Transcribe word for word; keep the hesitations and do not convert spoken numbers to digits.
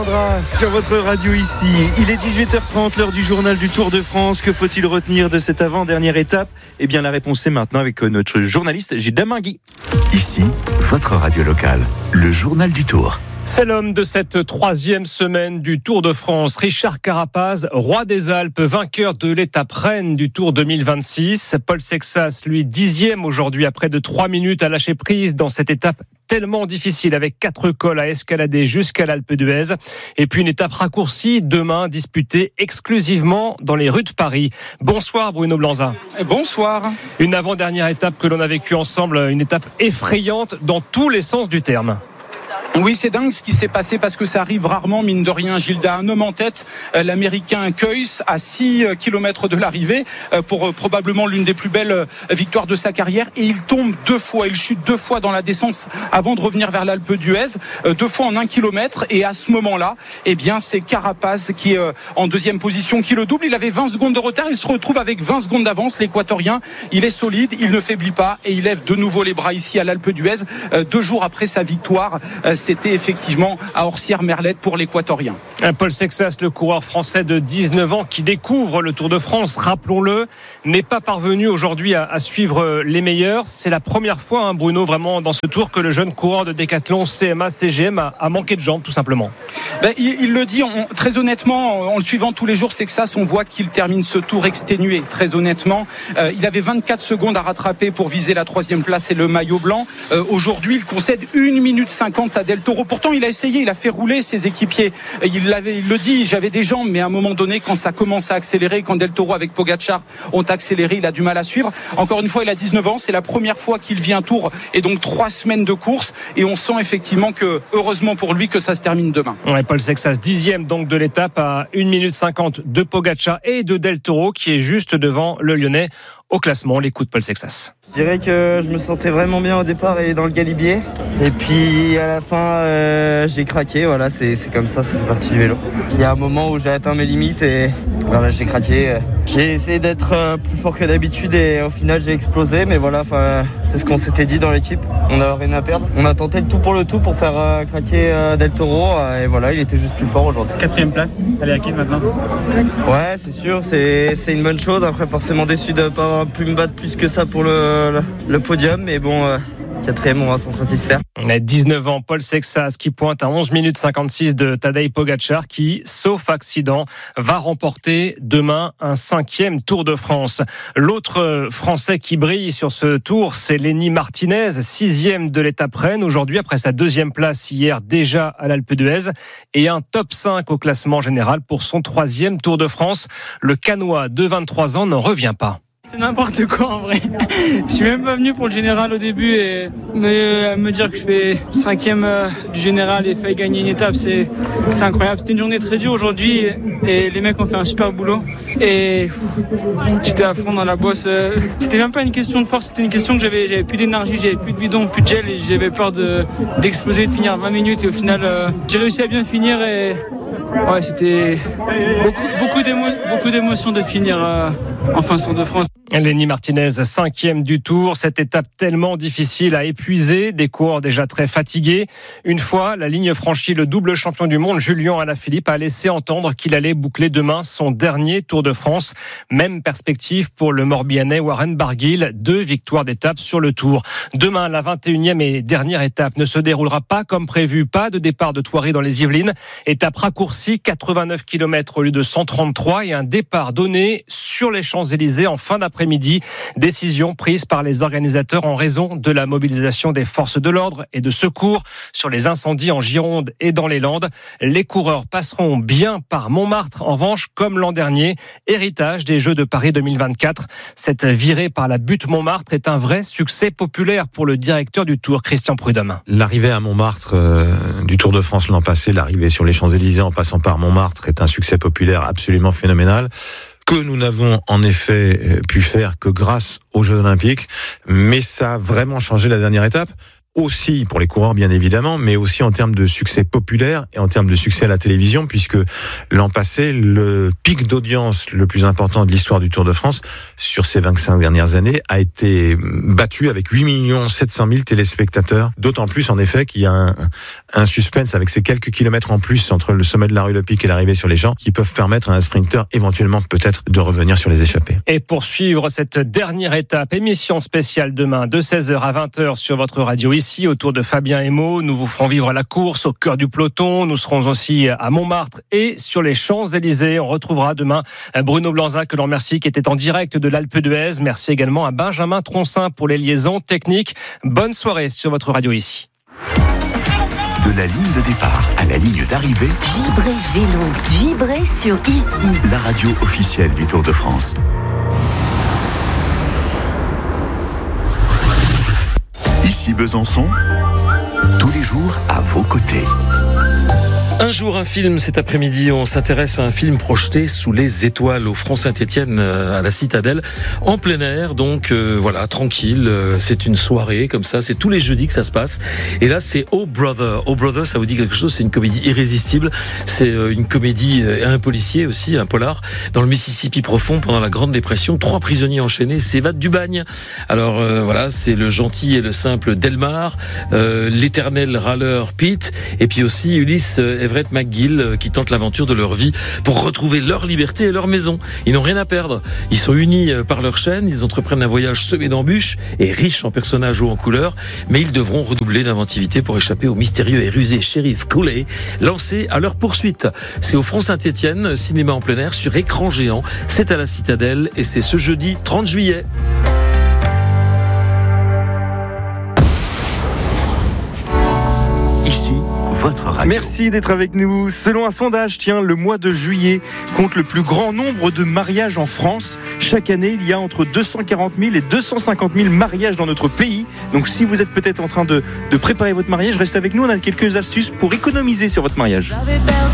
Sur votre radio ici, il est dix-huit heures trente, l'heure du journal du Tour de France. Que faut-il retenir de cette avant-dernière étape ? Eh bien la réponse est maintenant avec notre journaliste Gilles Damingui. Ici, votre radio locale, le journal du Tour. C'est l'homme de cette troisième semaine du Tour de France, Richard Carapaz, roi des Alpes, vainqueur de l'étape reine du Tour deux mille vingt-six. Paul Sexas, lui, dixième aujourd'hui, après de trois minutes à lâcher prise dans cette étape tellement difficile, avec quatre cols à escalader jusqu'à l'Alpe d'Huez. Et puis une étape raccourcie, demain, disputée exclusivement dans les rues de Paris. Bonsoir Bruno Blanza. Bonsoir. Une avant-dernière étape que l'on a vécue ensemble, une étape effrayante dans tous les sens du terme. Oui, c'est dingue ce qui s'est passé parce que ça arrive rarement, mine de rien. Gilda, un homme en tête, l'Américain Keuys, à six kilomètres de l'arrivée, pour probablement l'une des plus belles victoires de sa carrière. Et il tombe deux fois, il chute deux fois dans la descente avant de revenir vers l'Alpe d'Huez, deux fois en un kilomètre. Et à ce moment-là, eh bien, c'est Carapaz qui est en deuxième position, qui le double. Il avait vingt secondes de retard, il se retrouve avec vingt secondes d'avance. L'Équatorien, il est solide, il ne faiblit pas et il lève de nouveau les bras ici à l'Alpe d'Huez, deux jours après sa victoire. C'était effectivement à Orsières-Merlette pour l'Équatorien. Paul Sexas, le coureur français de dix-neuf ans qui découvre le Tour de France, rappelons-le, n'est pas parvenu aujourd'hui à, à suivre les meilleurs. C'est la première fois, hein, Bruno, vraiment dans ce Tour que le jeune coureur de Décathlon C M A C G M a, a manqué de jambes, tout simplement. Ben, il, il le dit, on, très honnêtement, en le suivant tous les jours, Sexas, on voit qu'il termine ce Tour exténué. Très honnêtement, euh, il avait vingt-quatre secondes à rattraper pour viser la troisième place et le maillot blanc. Euh, aujourd'hui, il concède une minute cinquante à Del Toro. Pourtant, il a essayé, il a fait rouler ses équipiers. Il, l'avait, il le dit, j'avais des jambes, mais à un moment donné, quand ça commence à accélérer, quand Del Toro avec Pogacar ont accéléré, il a du mal à suivre. Encore une fois, il a dix-neuf ans, c'est la première fois qu'il vit un Tour et donc trois semaines de course. Et on sent effectivement que, heureusement pour lui, que ça se termine demain. Ouais, Paul Sexas, dixième donc de l'étape à une minute cinquante de Pogacar et de Del Toro, qui est juste devant le Lyonnais au classement. On l'écoute, Paul Sexas. Je dirais que je me sentais vraiment bien au départ et dans le galibier. Et puis à la fin, euh, j'ai craqué. Voilà, c'est, c'est comme ça, c'est parti du vélo. Il y a un moment où j'ai atteint mes limites et voilà, j'ai craqué. J'ai essayé d'être plus fort que d'habitude et au final, j'ai explosé. Mais voilà, c'est ce qu'on s'était dit dans l'équipe. On n'a rien à perdre. On a tenté le tout pour le tout pour faire euh, craquer euh, Del Toro. Euh, et voilà, il était juste plus fort aujourd'hui. Quatrième place, elle est à qui maintenant ? Ouais, c'est sûr, c'est, c'est une bonne chose. Après, forcément déçu de ne pas avoir pu me battre plus que ça pour le, le, le podium. Mais bon, euh, quatrième, on va s'en satisfaire. On a dix-neuf ans, Paul Sexas qui pointe à onze minutes cinquante-six de Tadej Pogacar qui, sauf accident, va remporter demain un cinquième Tour de France. L'autre Français qui brille sur ce Tour, c'est Lenny Martinez, sixième de l'étape reine aujourd'hui après sa deuxième place hier déjà à l'Alpe d'Huez et un top cinq au classement général pour son troisième Tour de France. Le Canois de vingt-trois ans n'en revient pas. C'est n'importe quoi en vrai. Je suis même pas venu pour le général au début et me, me dire que je fais cinquième du général et faille gagner une étape, c'est, c'est incroyable. C'était une journée très dure aujourd'hui et les mecs ont fait un super boulot. Et pff, j'étais à fond dans la bosse. C'était même pas une question de force, c'était une question que j'avais, j'avais plus d'énergie, j'avais plus de bidon, plus de gel et j'avais peur de, d'exploser, de finir vingt minutes et au final euh, j'ai réussi à bien finir et ouais, c'était beaucoup, beaucoup, d'émo, beaucoup d'émotions de finir euh, en fin de Tour de France. Lenny Martinez, cinquième du Tour. Cette étape tellement difficile à épuiser, des coureurs déjà très fatigués. Une fois la ligne franchie, le double champion du monde, Julian Alaphilippe, a laissé entendre qu'il allait boucler demain son dernier Tour de France. Même perspective pour le Morbihanais Warren Barguil, deux victoires d'étape sur le Tour. Demain, la vingt et unième et dernière étape ne se déroulera pas comme prévu. Pas de départ de Thoiry dans les Yvelines. Étape raccourcie, quatre-vingt-neuf kilomètres au lieu de cent trente-trois et un départ donné sur les Champs-Élysées en fin d'après-midi. Décision prise par les organisateurs en raison de la mobilisation des forces de l'ordre et de secours sur les incendies en Gironde et dans les Landes. Les coureurs passeront bien par Montmartre, en revanche, comme l'an dernier, héritage des Jeux de Paris deux mille vingt-quatre. Cette virée par la butte Montmartre est un vrai succès populaire pour le directeur du Tour, Christian Prudhomme. L'arrivée à Montmartre euh, du Tour de France l'an passé, l'arrivée sur les Champs-Élysées en passant par Montmartre est un succès populaire absolument phénoménal, que nous n'avons en effet pu faire que grâce aux Jeux Olympiques, mais ça a vraiment changé la dernière étape. aussi pour les coureurs bien évidemment, mais aussi en termes de succès populaire et en termes de succès à la télévision, puisque l'an passé, le pic d'audience le plus important de l'histoire du Tour de France sur ces vingt-cinq dernières années a été battu avec huit millions sept cent mille téléspectateurs. D'autant plus en effet qu'il y a un, un suspense avec ces quelques kilomètres en plus entre le sommet de la rue Le Pic et l'arrivée sur les champs qui peuvent permettre à un sprinter éventuellement peut-être de revenir sur les échappées. Et pour suivre cette dernière étape, émission spéciale demain de seize heures à vingt heures sur votre radio ici autour de Fabien Emo. Nous vous ferons vivre la course au cœur du peloton. Nous serons aussi à Montmartre et sur les Champs-Élysées. On retrouvera demain Bruno Blanzac, que l'on remercie, qui était en direct de l'Alpe d'Huez. Merci également à Benjamin Troncin pour les liaisons techniques. Bonne soirée sur votre radio ici. De la ligne de départ à la ligne d'arrivée, Vibrez Vélo, vibrez sur Ici, la radio officielle du Tour de France. Ici Besançon, tous les jours à vos côtés. Un jour, un film. Cet après-midi, on s'intéresse à un film projeté sous les étoiles au Front Saint-Étienne, à la Citadelle, en plein air. Donc euh, voilà, tranquille. C'est une soirée comme ça. C'est tous les jeudis que ça se passe. Et là, c'est Oh Brother. Oh Brother, ça vous dit quelque chose? C'est une comédie irrésistible. C'est une comédie et un policier aussi, un polar, dans le Mississippi profond pendant la Grande Dépression. Trois prisonniers enchaînés s'évadent du bagne. Alors euh, voilà, c'est le gentil et le simple Delmar, euh, l'éternel râleur Pete, et puis aussi Ulysse Everett McGill qui tentent l'aventure de leur vie pour retrouver leur liberté et leur maison. Ils n'ont rien à perdre. Ils sont unis par leur chaîne, ils entreprennent un voyage semé d'embûches et riche en personnages hauts en couleurs, mais ils devront redoubler d'inventivité pour échapper au mystérieux et rusé shérif Cooley, lancé à leur poursuite. C'est au Front Saint-Étienne, cinéma en plein air sur écran géant. C'est à la Citadelle et c'est ce jeudi trente juillet. Ici, votre radio. Merci d'être avec nous. Selon un sondage, tiens, le mois de juillet compte le plus grand nombre de mariages en France. Chaque année, il y a entre deux cent quarante mille et deux cent cinquante mille mariages dans notre pays. Donc si vous êtes peut-être en train de, de préparer votre mariage, restez avec nous. On a quelques astuces pour économiser sur votre mariage.